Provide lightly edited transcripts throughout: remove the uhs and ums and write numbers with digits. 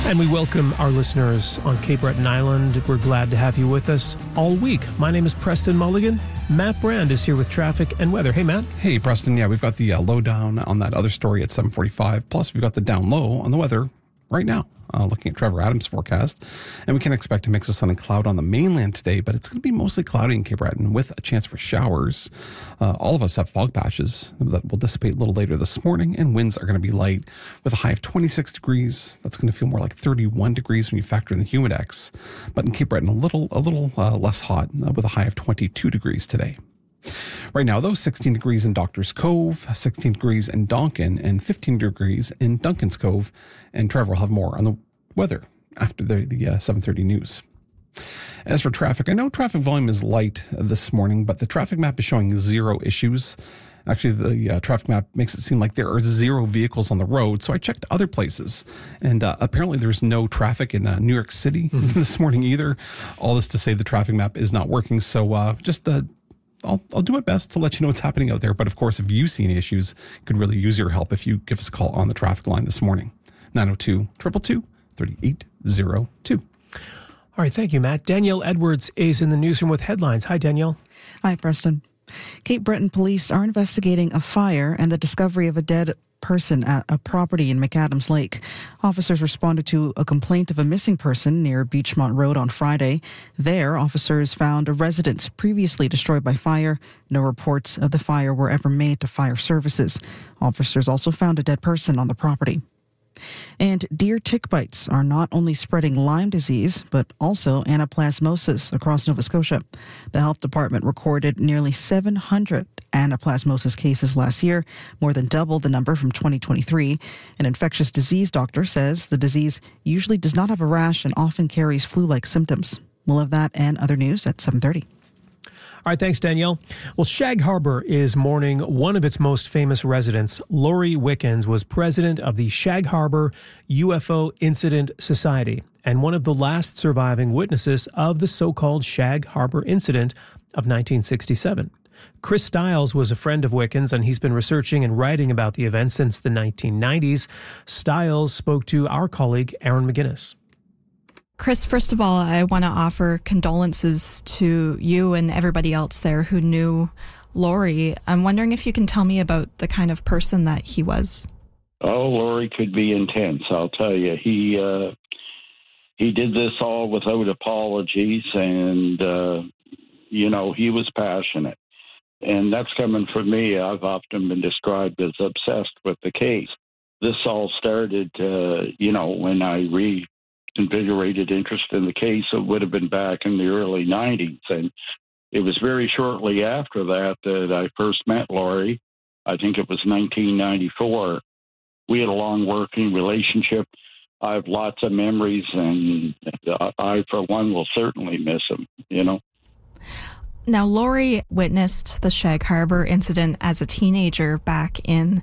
And we welcome our listeners on Cape Breton Island. We're glad to have you with us all week. My name is Preston Mulligan. Matt Brand is here with traffic and weather. Hey, Matt. Hey, Preston. Yeah, we've got the lowdown on that other story at 7:45. Plus, we've got the down low on the weather right now. Looking at Trevor Adams' forecast. And we can expect a mix of sun and cloud on the mainland today, but it's going to be mostly cloudy in Cape Breton with a chance for showers. All of us have fog patches that will dissipate a little later this morning, and winds are going to be light with a high of 26 degrees. That's going to feel more like 31 degrees when you factor in the humidex. But in Cape Breton, a little less hot with a high of 22 degrees today. Right now, though, 16 degrees in Doctors Cove, 16 degrees in Donkin, and 15 degrees in Duncan's Cove. And Trevor will have more on the weather after the 7:30 news. As for traffic, I know traffic volume is light this morning, but the traffic map is showing zero issues. Actually, the traffic map makes it seem like there are zero vehicles on the road. So I checked other places, and apparently there's no traffic in New York City this morning either. All this to say the traffic map is not working. So I'll do my best to let you know what's happening out there. But of course, if you see any issues, could really use your help if you give us a call on the traffic line this morning. 902-222-3802. All right, thank you, Matt. Danielle Edwards is in the newsroom with headlines. Hi, Danielle. Hi, Preston. Cape Breton police are investigating a fire and the discovery of a dead person at a property in McAdams Lake. Officers responded to a complaint of a missing person near Beachmont Road on Friday. There, officers found a residence previously destroyed by fire. No reports of the fire were ever made to fire services. Officers also found a dead person on the property. And deer tick bites are not only spreading Lyme disease, but also anaplasmosis across Nova Scotia. The health department recorded nearly 700 anaplasmosis cases last year, more than double the number from 2023. An infectious disease doctor says the disease usually does not have a rash and often carries flu-like symptoms. We'll have that and other news at 7:30. All right, thanks, Danielle. Well, Shag Harbour is mourning one of its most famous residents. Laurie Wickens was president of the Shag Harbour UFO Incident Society and one of the last surviving witnesses of the so-called Shag Harbour incident of 1967. Chris Stiles was a friend of Wickens, and he's been researching and writing about the event since the 1990s. Stiles spoke to our colleague, Aaron McGinnis. Chris, first of all, I want to offer condolences to you and everybody else there who knew Laurie. I'm wondering if you can tell me about the kind of person that he was. Oh, Laurie could be intense, I'll tell you. He did this all without apologies, and, he was passionate. And that's coming from me. I've often been described as obsessed with the case. This all started, when I invigorated interest in the case. It would have been back in the early 90s. And it was very shortly after that I first met Laurie. I think it was 1994. We had a long working relationship. I have lots of memories, and I, for one, will certainly miss him, Now, Laurie witnessed the Shag Harbour incident as a teenager back in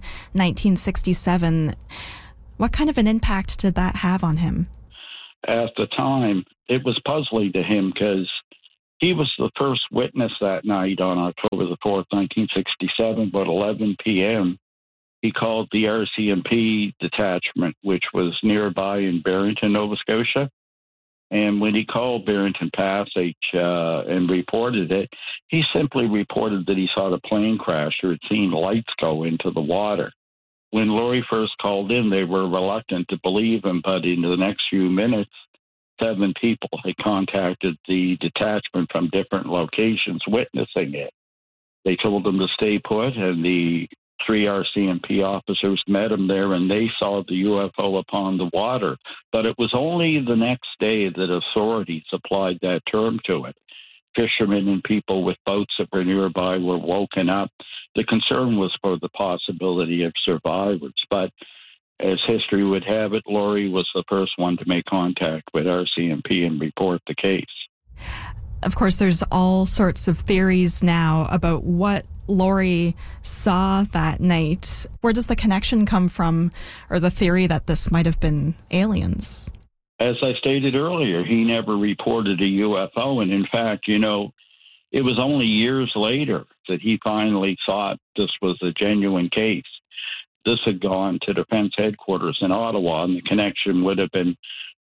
1967. What kind of an impact did that have on him? At the time, it was puzzling to him because he was the first witness that night on October the 4th, 1967, about 11 p.m. He called the RCMP detachment, which was nearby in Barrington, Nova Scotia. And when he called Barrington Passage and reported it, he simply reported that he saw the plane crash or had seen lights go into the water. When Laurie first called in, they were reluctant to believe him, but in the next few minutes, 7 people had contacted the detachment from different locations witnessing it. They told him to stay put, and the 3 RCMP officers met him there, and they saw the UFO upon the water. But it was only the next day that authorities applied that term to it. Fishermen and people with boats that were nearby were woken up. The concern was for the possibility of survivors. But as history would have it, Laurie was the first one to make contact with RCMP and report the case. Of course, there's all sorts of theories now about what Laurie saw that night. Where does the connection come from, or the theory that this might have been aliens? As I stated earlier, he never reported a UFO. And in fact, it was only years later that he finally thought this was a genuine case. This had gone to Defense Headquarters in Ottawa, and the connection would have been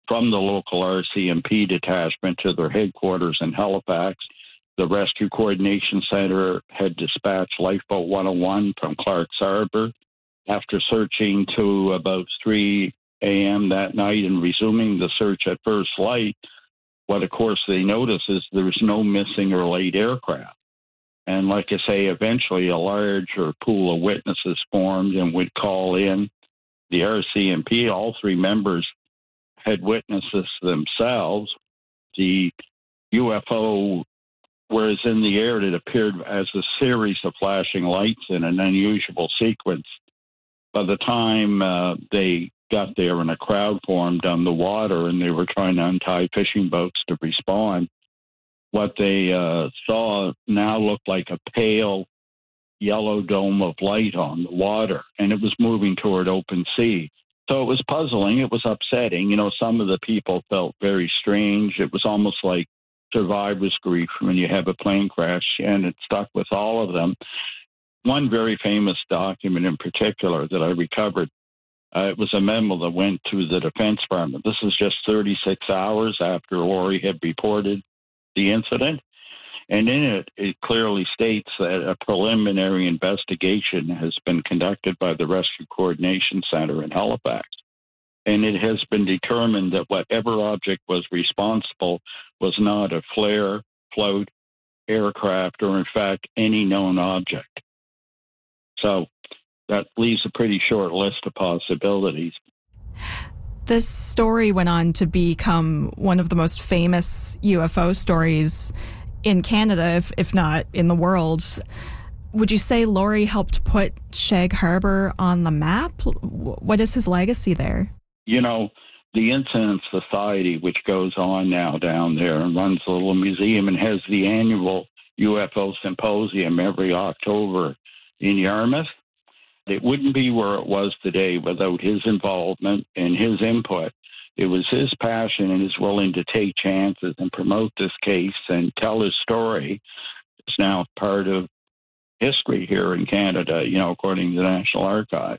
from the local RCMP detachment to their headquarters in Halifax. The Rescue Coordination Center had dispatched Lifeboat 101 from Clark's Harbor. After searching to about 3 a.m. that night and resuming the search at first light, what, of course, they notice is there's no missing or late aircraft. And like I say, eventually a larger pool of witnesses formed and would call in the RCMP. All three members had witnessed this themselves. The UFO, whereas in the air, it appeared as a series of flashing lights in an unusual sequence. By the time they got there and a crowd formed on the water and they were trying to untie fishing boats to respond, what they saw now looked like a pale yellow dome of light on the water, and it was moving toward open sea. So it was puzzling. It was upsetting. You know, some of the people felt very strange. It was almost like survivor's grief when you have a plane crash, and it stuck with all of them. One very famous document in particular that I recovered, it was a memo that went to the Defense Department. This is just 36 hours after Laurie had reported the incident. And in it, it clearly states that a preliminary investigation has been conducted by the Rescue Coordination Center in Halifax. And it has been determined that whatever object was responsible was not a flare, float, aircraft, or in fact, any known object. So that leaves a pretty short list of possibilities. This story went on to become one of the most famous UFO stories in Canada, if not in the world. Would you say Laurie helped put Shag Harbor on the map? What is his legacy there? You know, the Incident Society, which goes on now down there and runs a little museum and has the annual UFO symposium every October in Yarmouth, it wouldn't be where it was today without his involvement and his input. It was his passion and his willing to take chances and promote this case and tell his story. It's now part of history here in Canada, you know, according to the National Archives.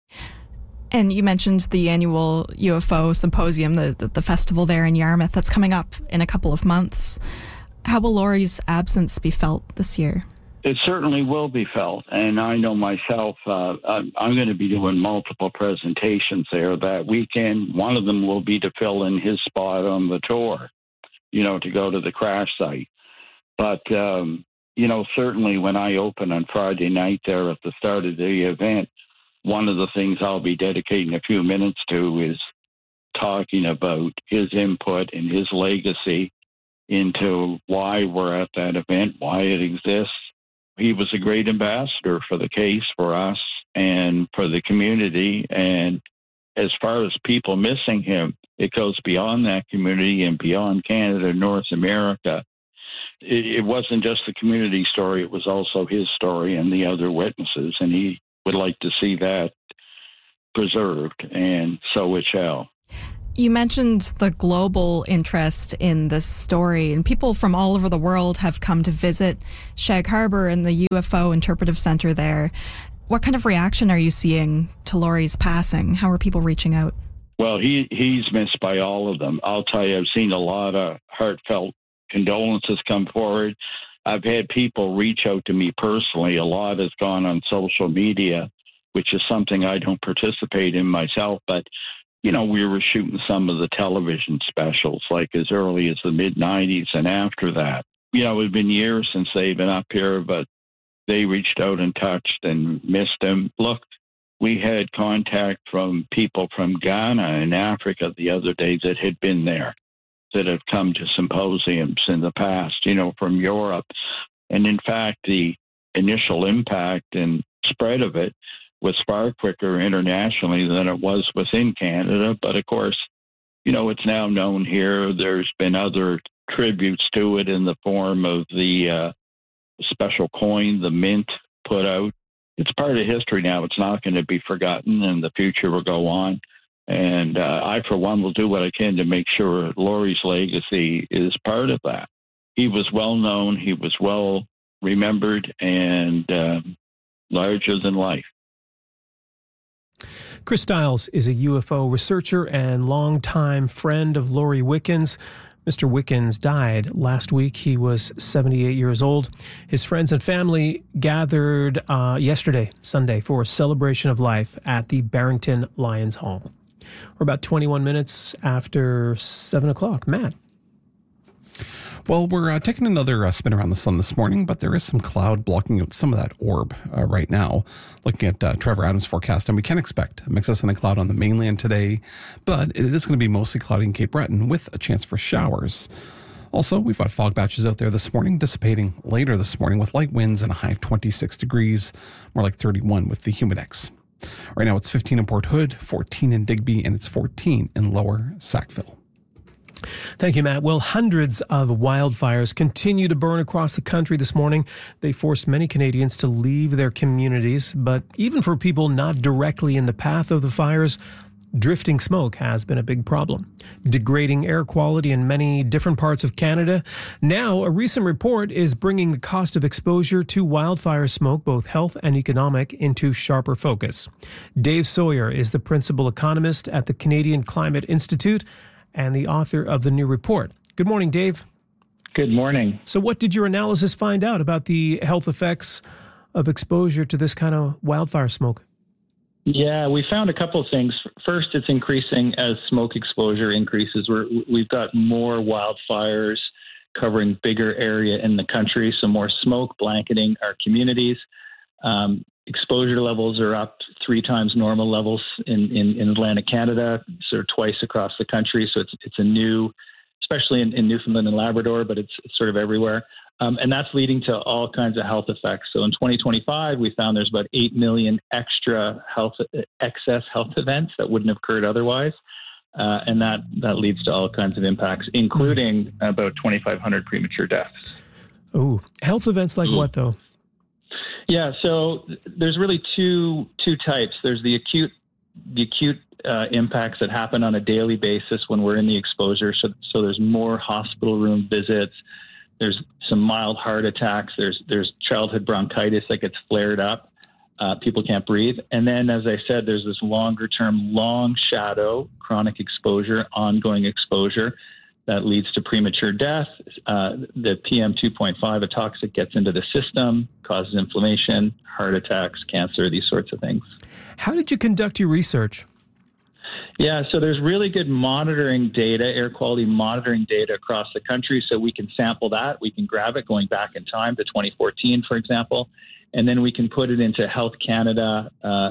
And you mentioned the annual UFO symposium, the festival there in Yarmouth that's coming up in a couple of months. How will Laurie's absence be felt this year? It certainly will be felt. And I know myself, I'm going to be doing multiple presentations there that weekend. One of them will be to fill in his spot on the tour, you know, to go to the crash site. But, you know, certainly when I open on Friday night there at the start of the event, one of the things I'll be dedicating a few minutes to is talking about his input and his legacy into why we're at that event, why it exists. He was a great ambassador for the case, for us, and for the community. And as far as people missing him, it goes beyond that community and beyond Canada, North America. It wasn't just the community story, it was also his story and the other witnesses. And he would like to see that preserved, and so it shall. You mentioned the global interest in this story, and people from all over the world have come to visit Shag Harbor and the UFO Interpretive Center there. What kind of reaction are you seeing to Laurie's passing? How are people reaching out? Well, he's missed by all of them. I'll tell you, I've seen a lot of heartfelt condolences come forward. I've had people reach out to me personally. A lot has gone on social media, which is something I don't participate in myself, but you know, we were shooting some of the television specials like as early as the mid-90s and after that. You know, it had been years since they've been up here, but they reached out and touched and missed him. Look, we had contact from people from Ghana and Africa the other day that had been there, that have come to symposiums in the past, you know, from Europe. And in fact, the initial impact and spread of it was far quicker internationally than it was within Canada. But of course, you know, it's now known here. There's been other tributes to it in the form of the special coin the Mint put out. It's part of history now. It's not going to be forgotten, and the future will go on. And I, for one, will do what I can to make sure Laurie's legacy is part of that. He was well known. He was well remembered and larger than life. Chris Stiles is a UFO researcher and longtime friend of Lori Wickens. Mr. Wickens died last week. He was 78 years old. His friends and family gathered yesterday, Sunday, for a celebration of life at the Barrington Lions Hall. We're about 21 minutes after 7 o'clock. Matt. Well, we're taking another spin around the sun this morning, but there is some cloud blocking out some of that orb right now. Looking at Trevor Adams' forecast, and we can expect a mix of sun and cloud on the mainland today, but it is going to be mostly cloudy in Cape Breton with a chance for showers. Also, we've got fog batches out there this morning, dissipating later this morning with light winds and a high of 26 degrees, more like 31 with the humidex. Right now it's 15 in Port Hood, 14 in Digby, and it's 14 in Lower Sackville. Thank you, Matt. Well, hundreds of wildfires continue to burn across the country this morning. They forced many Canadians to leave their communities, but even for people not directly in the path of the fires, drifting smoke has been a big problem, degrading air quality in many different parts of Canada. Now, a recent report is bringing the cost of exposure to wildfire smoke, both health and economic, into sharper focus. Dave Sawyer is the principal economist at the Canadian Climate Institute and the author of the new report. Good morning, Dave. Good morning. So what did your analysis find out about the health effects of exposure to this kind of wildfire smoke? Yeah, we found a couple of things. First, it's increasing as smoke exposure increases. We've got more wildfires covering bigger area in the country, so more smoke blanketing our communities. Exposure levels are up 3 times normal levels in Atlantic Canada, sort of twice across the country. So it's a new, especially in Newfoundland and Labrador, but it's sort of everywhere. And that's leading to all kinds of health effects. So in 2025, we found there's about 8 million extra excess health events that wouldn't have occurred otherwise. And that leads to all kinds of impacts, including about 2,500 premature deaths. Oh, health events like what, though? Yeah, so there's really two types. There's the acute impacts that happen on a daily basis when we're in the exposure. So there's more hospital room visits. There's some mild heart attacks. There's childhood bronchitis that gets flared up. People can't breathe. And then, as I said, there's this longer term, long shadow, chronic exposure, ongoing exposure that leads to premature death. The PM2.5, a toxic, gets into the system, causes inflammation, heart attacks, cancer, these sorts of things. How did you conduct your research? Yeah, so there's really good monitoring data, air quality monitoring data across the country. So we can sample that. We can grab it going back in time to 2014, for example. And then we can put it into Health Canada,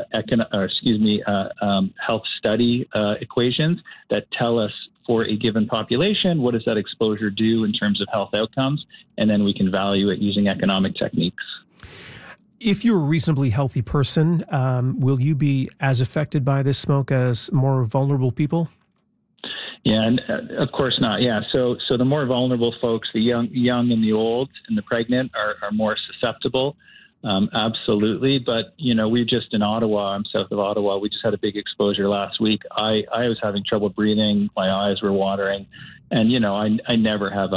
health study equations that tell us for a given population, what does that exposure do in terms of health outcomes? And then we can value it using economic techniques. If you're a reasonably healthy person, will you be as affected by this smoke as more vulnerable people? Yeah, and of course not. Yeah, so the more vulnerable folks, the young and the old and the pregnant are more susceptible. Absolutely. But, we just in Ottawa, I'm south of Ottawa, we just had a big exposure last week. I was having trouble breathing. My eyes were watering. And, I never have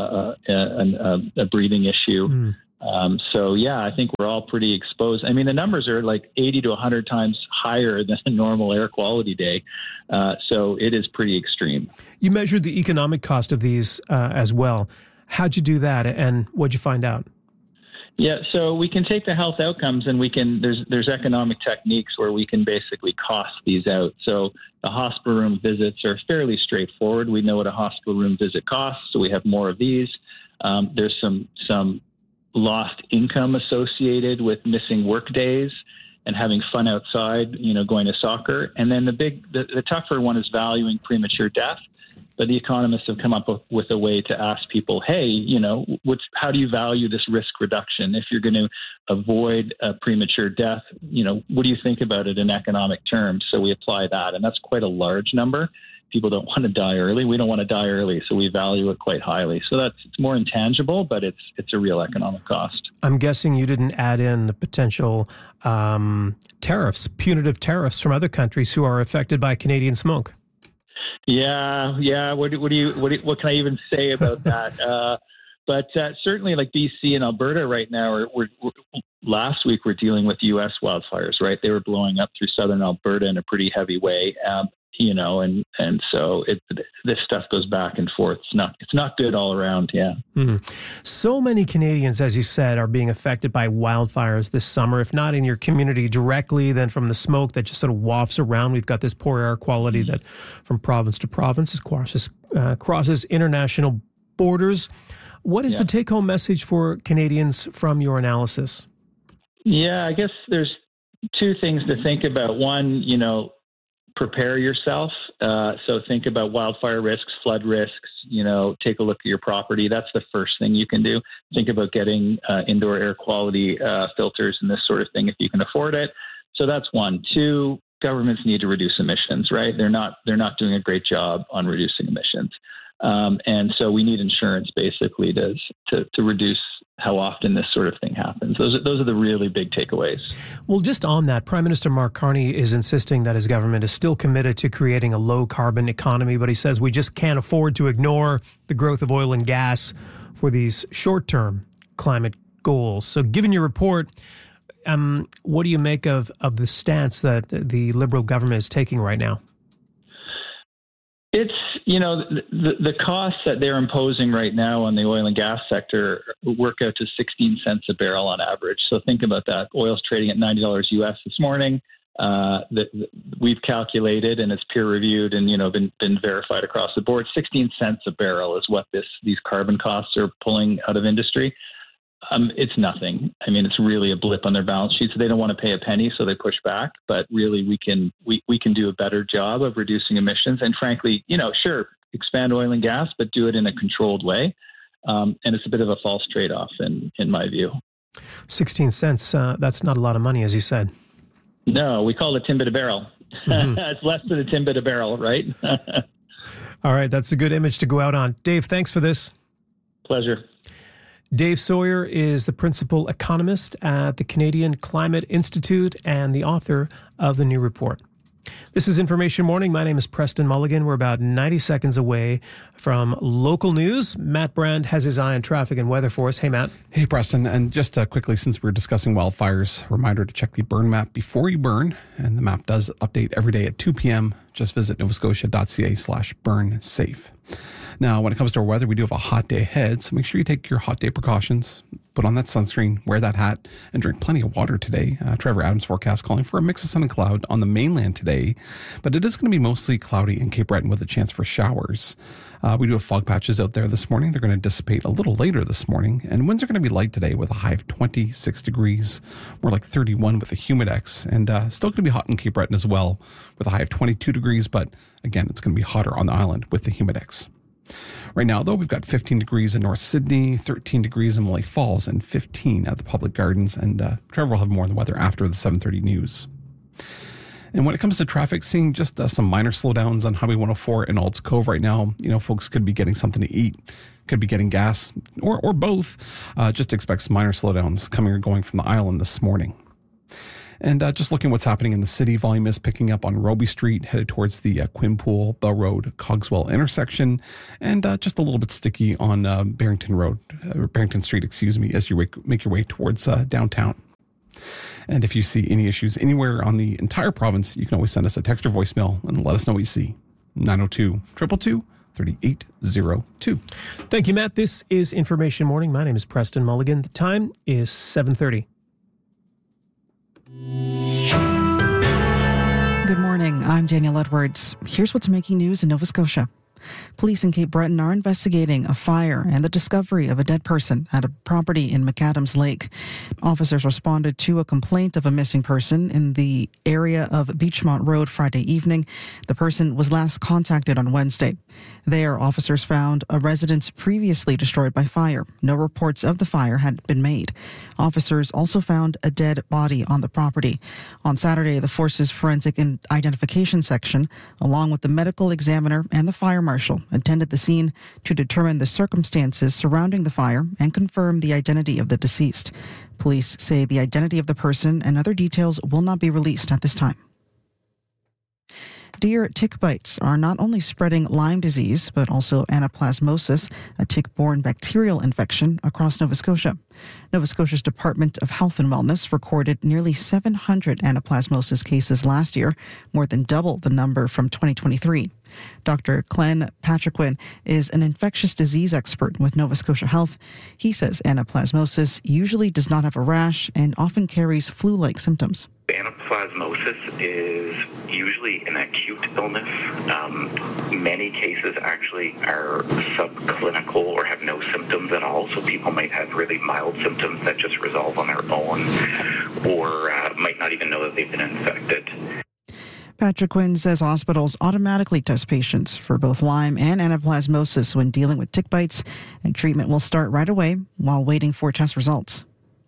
a breathing issue. So, yeah, I think we're all pretty exposed. I mean, the numbers are like 80 to 100 times higher than a normal air quality day. So it is pretty extreme. You measured the economic cost of these as well. How'd you do that and what'd you find out? Yeah, so we can take the health outcomes and there's economic techniques where we can basically cost these out. So the hospital room visits are fairly straightforward. We know what a hospital room visit costs, so we have more of these. There's some lost income associated with missing work days and having fun outside, going to soccer. And then the tougher one is valuing premature death. But the economists have come up with a way to ask people, hey, how do you value this risk reduction? If you're going to avoid a premature death, what do you think about it in economic terms? So we apply that, and that's quite a large number. People don't want to die early. We don't want to die early, so we value it quite highly. So it's more intangible, but it's a real economic cost. I'm guessing you didn't add in the potential tariffs, punitive tariffs from other countries who are affected by Canadian smoke. Yeah. What can I even say about that? But certainly, like BC and Alberta right now, last week we're dealing with U.S. wildfires, right? They were blowing up through southern Alberta in a pretty heavy way, and so this stuff goes back and forth. It's not good all around, yeah. Mm-hmm. So many Canadians, as you said, are being affected by wildfires this summer, if not in your community directly, then from the smoke that just sort of wafts around. We've got this poor air quality that from province to province crosses international borders. What is the take-home message for Canadians from your analysis? Yeah, I guess there's two things to think about. One, prepare yourself. So think about wildfire risks, flood risks, take a look at your property. That's the first thing you can do. Think about getting indoor air quality filters and this sort of thing if you can afford it. So that's one. Two, governments need to reduce emissions, right? They're not doing a great job on reducing emissions. And so we need insurance basically to reduce how often this sort of thing happens. Those are the really big takeaways. Well, just on that, Prime Minister Mark Carney is insisting that his government is still committed to creating a low-carbon economy, but he says we just can't afford to ignore the growth of oil and gas for these short-term climate goals. So given your report, what do you make of the stance that the Liberal government is taking right now? It's, the costs that they're imposing right now on the oil and gas sector work out to 16 cents a barrel on average. So think about that. Oil's trading at $90 US this morning. We've calculated, and it's peer reviewed and, been verified across the board. 16 cents a barrel is what these carbon costs are pulling out of industry. It's nothing. I mean, it's really a blip on their balance sheet. So they don't want to pay a penny, so they push back. But really, we can do a better job of reducing emissions. And frankly, sure, expand oil and gas, but do it in a controlled way. And it's a bit of a false trade-off, in my view. 16 cents, that's not a lot of money, as you said. No, we call it timbit a barrel. Mm-hmm. It's less than a timbit a barrel, right? All right, that's a good image to go out on. Dave, thanks for this. Pleasure. Dave Sawyer is the principal economist at the Canadian Climate Institute and the author of the new report. This is Information Morning. My name is Preston Mulligan. We're about 90 seconds away from local news. Matt Brand has his eye on traffic and weather for us. Hey, Matt. Hey, Preston. And just quickly, since we're discussing wildfires, reminder to check the burn map before you burn. And the map does update every day at 2 p.m. Just visit novascotia.ca/burn-safe. Now, when it comes to our weather, we do have a hot day ahead, so make sure you take your hot day precautions, put on that sunscreen, wear that hat, and drink plenty of water today. Trevor Adams forecast calling for a mix of sun and cloud on the mainland today, but it is going to be mostly cloudy in Cape Breton with a chance for showers. We do have fog patches out there this morning. They're going to dissipate a little later this morning, and winds are going to be light today with a high of 26 degrees, more like 31 with a humidex, and still going to be hot in Cape Breton as well with a high of 22 degrees, but again, it's going to be hotter on the island with the humidex. Right now, though, we've got 15 degrees in North Sydney, 13 degrees in Malay Falls, and 15 at the Public Gardens. And Trevor will have more on the weather after the 7:30 news. And when it comes to traffic, seeing just some minor slowdowns on Highway 104 in Alds Cove right now. Folks could be getting something to eat, could be getting gas, or both. Just expect some minor slowdowns coming or going from the island this morning. And just looking what's happening in the city, volume is picking up on Roby Street, headed towards the Quinpool, Bell Road, Cogswell intersection, and just a little bit sticky on Barrington Street, as you make your way towards downtown. And if you see any issues anywhere on the entire province, you can always send us a text or voicemail and let us know what you see. 902-222-3802. Thank you, Matt. This is Information Morning. My name is Preston Mulligan. The time is 7:30. Good morning. I'm Danielle Edwards. Here's what's making news in Nova Scotia. Police in Cape Breton are investigating a fire and the discovery of a dead person at a property in McAdams Lake. Officers responded to a complaint of a missing person in the area of Beachmont Road Friday evening. The person was last contacted on Wednesday. There, officers found a residence previously destroyed by fire. No reports of the fire had been made. Officers also found a dead body on the property. On Saturday, the Force's Forensic Identification Section, along with the medical examiner and the fire marshal, attended the scene to determine the circumstances surrounding the fire and confirm the identity of the deceased. Police say the identity of the person and other details will not be released at this time. Deer tick bites are not only spreading Lyme disease, but also anaplasmosis, a tick-borne bacterial infection, across Nova Scotia. Nova Scotia's Department of Health and Wellness recorded nearly 700 anaplasmosis cases last year, more than double the number from 2023. Dr. Glenn Patriquin is an infectious disease expert with Nova Scotia Health. He says anaplasmosis usually does not have a rash and often carries flu-like symptoms. Anaplasmosis is usually an acute illness. Many cases actually are subclinical or have no symptoms at all, so people might have really mild symptoms that just resolve on their own, or might not even know that they've been infected. Patriquin says hospitals automatically test patients for both Lyme and anaplasmosis when dealing with tick bites, and treatment will start right away while waiting for test results.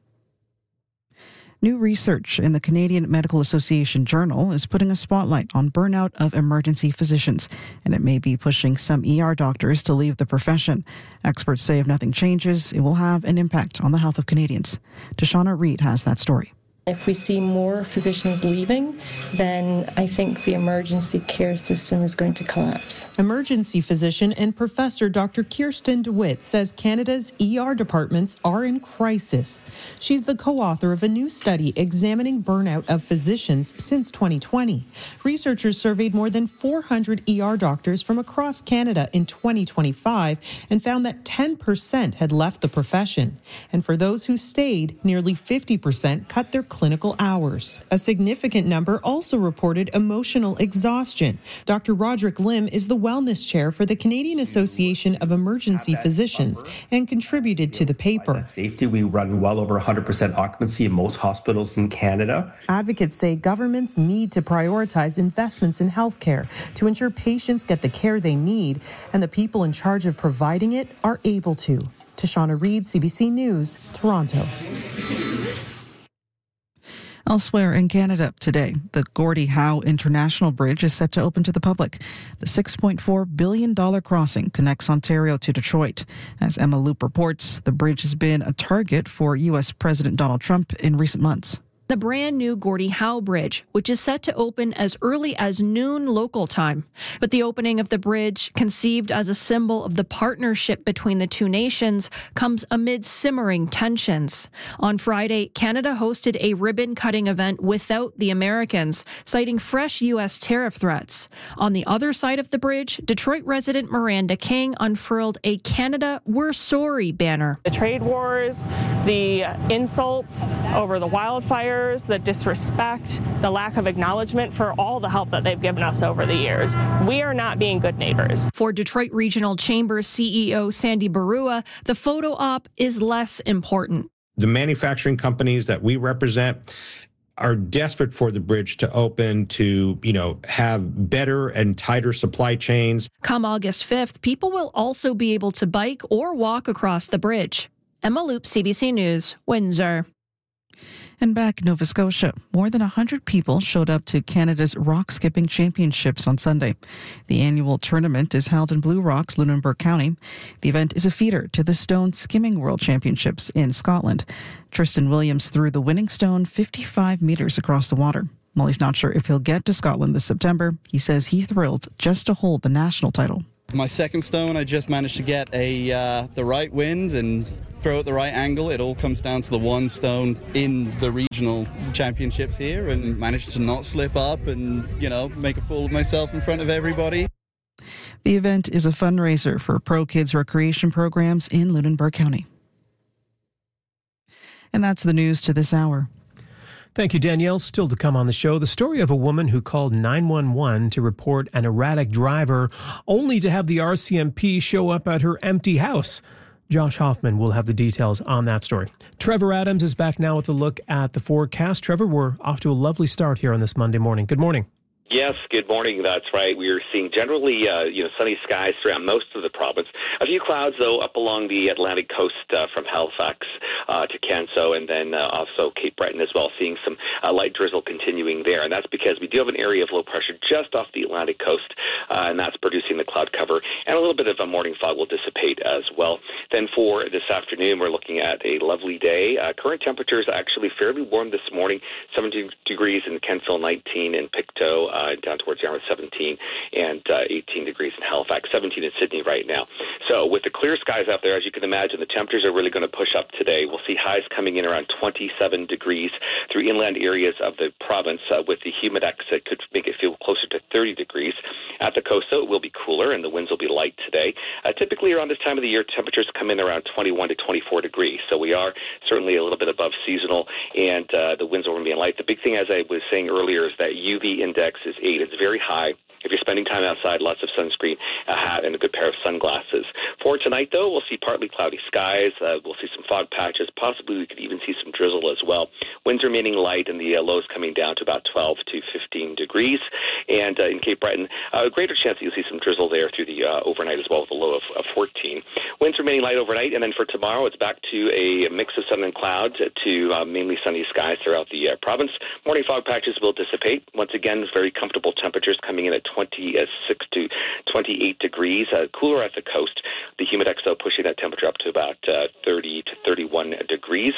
New research in the Canadian Medical Association Journal is putting a spotlight on burnout of emergency physicians, and it may be pushing some ER doctors to leave the profession. Experts say if nothing changes, it will have an impact on the health of Canadians. Tashana Reid has that story. If we see more physicians leaving, then I think the emergency care system is going to collapse. Emergency physician and professor Dr. Kirsten DeWitt says Canada's ER departments are in crisis. She's the co-author of a new study examining burnout of physicians since 2020. Researchers surveyed more than 400 ER doctors from across Canada in 2025 and found that 10% had left the profession. And for those who stayed, nearly 50% cut their clinical hours. A significant number also reported emotional exhaustion. Dr. Roderick Lim is the wellness chair for the Canadian Association of Emergency Physicians and contributed to the paper. Safety, we run well over 100% occupancy in most hospitals in Canada. Advocates say governments need to prioritize investments in healthcare to ensure patients get the care they need and the people in charge of providing it are able to. Tashana Reid, CBC News, Toronto. Elsewhere in Canada today, the Gordie Howe International Bridge is set to open to the public. The $6.4 billion crossing connects Ontario to Detroit. As Emma Loop reports, the bridge has been a target for U.S. President Donald Trump in recent months. The brand new Gordie Howe Bridge, which is set to open as early as noon local time. But the opening of the bridge, conceived as a symbol of the partnership between the two nations, comes amid simmering tensions. On Friday, Canada hosted a ribbon-cutting event without the Americans, citing fresh U.S. tariff threats. On the other side of the bridge, Detroit resident Miranda King unfurled a Canada We're Sorry banner. The trade wars, the insults over the wildfires, the disrespect, the lack of acknowledgement for all the help that they've given us over the years. We are not being good neighbors. For Detroit Regional Chamber CEO Sandy Barua, the photo op is less important. The manufacturing companies that we represent are desperate for the bridge to open, to, have better and tighter supply chains. Come August 5th, people will also be able to bike or walk across the bridge. Emma Loop, CBC News, Windsor. And back in Nova Scotia, more than 100 people showed up to Canada's Rock Skipping Championships on Sunday. The annual tournament is held in Blue Rocks, Lunenburg County. The event is a feeder to the Stone Skimming World Championships in Scotland. Tristan Williams threw the winning stone 55 meters across the water. While he's not sure if he'll get to Scotland this September, he says he's thrilled just to hold the national title. My second stone, I just managed to get the right wind and throw at the right angle. It all comes down to the one stone in the regional championships here, and managed to not slip up and, make a fool of myself in front of everybody. The event is a fundraiser for Pro Kids recreation programs in Lunenburg County. And that's the news to this hour. Thank you, Danielle. Still to come on the show, the story of a woman who called 911 to report an erratic driver, only to have the RCMP show up at her empty house. Josh Hoffman will have the details on that story. Trevor Adams is back now with a look at the forecast. Trevor, we're off to a lovely start here on this Monday morning. Good morning. Yes, good morning. That's right. We are seeing generally, sunny skies throughout most of the province. A few clouds, though, up along the Atlantic coast from Halifax to Canso, and then also Cape Breton as well, seeing some light drizzle continuing there. And that's because we do have an area of low pressure just off the Atlantic coast, and that's producing the cloud cover. And a little bit of a morning fog will dissipate as well. Then for this afternoon, we're looking at a lovely day. Current temperatures are actually fairly warm this morning, 17 degrees in Kentville, 19 in Pictou, down towards Yarmouth, 17, and 18 degrees in Halifax, 17 in Sydney right now. So with the clear skies out there, as you can imagine, the temperatures are really going to push up today. We'll see highs coming in around 27 degrees through inland areas of the province with the humidex that could make it feel closer to 30 degrees. At the coast, though, it will be cooler and the winds will be light today. Typically around this time of the year, temperatures come in around 21 to 24 degrees. So we are certainly a little bit above seasonal, and the winds will remain light. The big thing, as I was saying earlier, is that UV index is 8. It's very high. If you're spending time outside, lots of sunscreen, a hat, and a good pair of sunglasses. For tonight, though, we'll see partly cloudy skies. We'll see some fog patches. Possibly we could even see some drizzle as well. Winds remaining light, and the lows coming down to about 12 to 15 degrees. And in Cape Breton, a greater chance that you'll see some drizzle there through the overnight as well, with a low of 14. Winds remaining light overnight, and then for tomorrow, it's back to a mix of sun and clouds to mainly sunny skies throughout the province. Morning fog patches will dissipate. Once again, very comfortable temperatures coming in at 26 to 28 degrees, cooler at the coast. The humidex, though, pushing that temperature up to about 30 to 31 degrees.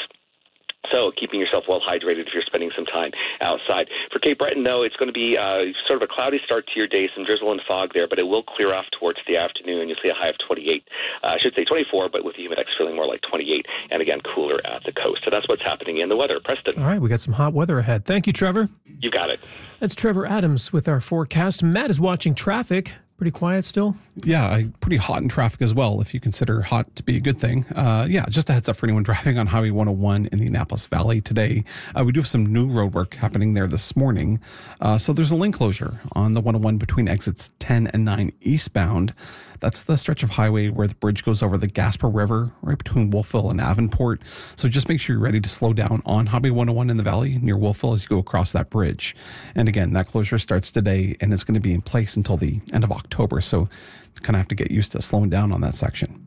So keeping yourself well hydrated if you're spending some time outside. For Cape Breton, though, it's going to be sort of a cloudy start to your day, some drizzle and fog there, but it will clear off towards the afternoon. You'll see a high of 28. I should say 24, but with the humidex feeling more like 28, and again, cooler at the coast. So that's what's happening in the weather. Preston. All right, we got some hot weather ahead. Thank you, Trevor. You got it. That's Trevor Adams with our forecast. Matt is watching traffic. Pretty quiet still? Yeah, pretty hot in traffic as well, if you consider hot to be a good thing. Just a heads up for anyone driving on Highway 101 in the Annapolis Valley today. We do have some new road work happening there this morning. So there's a lane closure on the 101 between exits 10 and 9 eastbound. That's the stretch of highway where the bridge goes over the Gasper River, right between Wolfville and Avonport. So just make sure you're ready to slow down on Highway 101 in the valley near Wolfville as you go across that bridge. And again, that closure starts today and it's going to be in place until the end of October. So you kind of have to get used to slowing down on that section.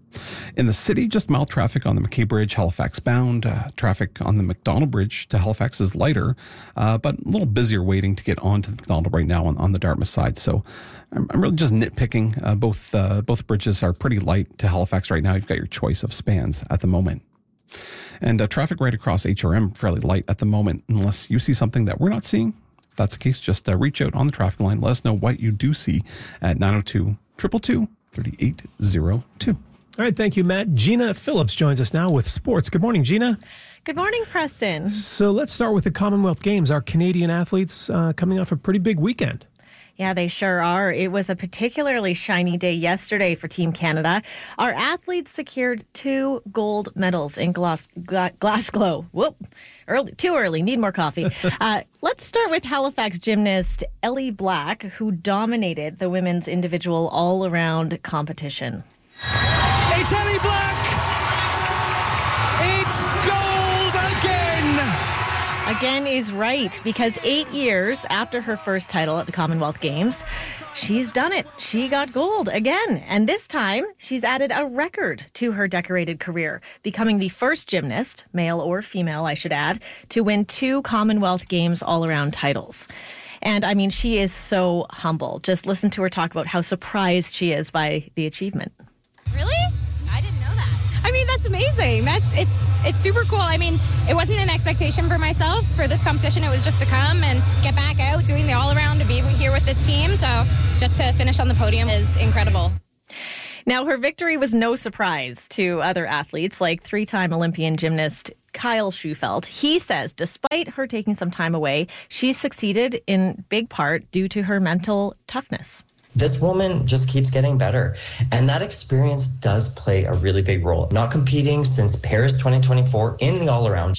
In the city, just mild traffic on the McKay Bridge, Halifax bound. Traffic on the McDonald Bridge to Halifax is lighter, but a little busier waiting to get onto the McDonald right now on the Dartmouth side. So I'm really just nitpicking. Both bridges are pretty light to Halifax right now. You've got your choice of spans at the moment. And traffic right across HRM fairly light at the moment, unless you see something that we're not seeing. If that's the case, just reach out on the traffic line. Let us know what you do see at 902-222-3802. All right, thank you, Matt. Gina Phillips joins us now with sports. Good morning, Gina. Good morning, Preston. So let's start with the Commonwealth Games. Our Canadian athletes coming off a pretty big weekend. Yeah, they sure are. It was a particularly shiny day yesterday for Team Canada. Our athletes secured 2 gold medals in Glasgow. Whoop, too early, need more coffee. Let's start with Halifax gymnast Ellie Black, who dominated the women's individual all-around competition. It's Ellie Black! It's gold again! Again is right, because 8 years after her first title at the Commonwealth Games, she's done it. She got gold again. And this time, she's added a record to her decorated career, becoming the first gymnast, male or female, I should add, to win 2 Commonwealth Games all-around titles. And I mean, she is so humble. Just listen to her talk about how surprised she is by the achievement. Really? I didn't know that. I mean, that's amazing. It's super cool. I mean, it wasn't an expectation for myself. For this competition, it was just to come and get back out doing the all-around, to be here with this team. So just to finish on the podium is incredible. Now, her victory was no surprise to other athletes, like 3-time Olympian gymnast Kyle Schufelt. He says despite her taking some time away, she succeeded in big part due to her mental toughness. This woman just keeps getting better. And that experience does play a really big role. Not competing since Paris 2024 in the all-around,